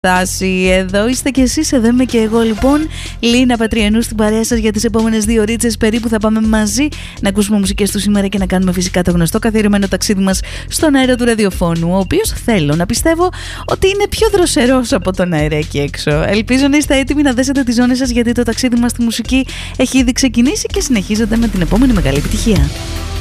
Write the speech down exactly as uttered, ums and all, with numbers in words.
Φτάσει. Εδώ είστε κι εσείς, εδώ είμαι και εγώ λοιπόν, Λίνα Πατριανού στην παρέα σας για τις επόμενες δύο ωρίτσες περίπου. Θα πάμε μαζί να ακούσουμε μουσικές του σήμερα και να κάνουμε φυσικά το γνωστό καθιερωμένο ταξίδι μας στον αέρα του ραδιοφώνου, ο οποίος θέλω να πιστεύω ότι είναι πιο δροσερός από τον αέρα εκεί έξω. Ελπίζω να είστε έτοιμοι να δέσετε τις ζώνες σας, γιατί το ταξίδι μας στη μουσική έχει ήδη ξεκινήσει και συνεχίζεται με την επόμενη μεγάλη επιτυχία.